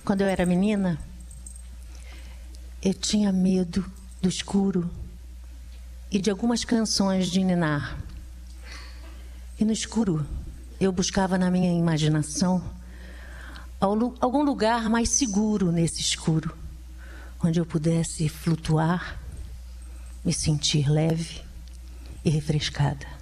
Quando eu era menina, eu tinha medo do escuro e de algumas canções de ninar. E no escuro, eu buscava na minha imaginação algum lugar mais seguro nesse escuro, onde eu pudesse flutuar, me sentir leve e refrescada.